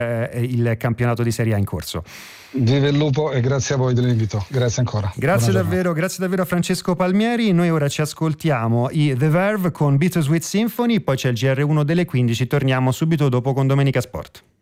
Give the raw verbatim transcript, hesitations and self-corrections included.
eh, il campionato di Serie A in corso. Vive il lupo e grazie a voi dell'invito, grazie ancora. Grazie davvero, grazie davvero a Francesco Palmieri. Noi ora ci ascoltiamo i The Verve con Bittersweet Symphony, poi c'è il G R uno delle quindici, torniamo subito dopo con Domenica Sport.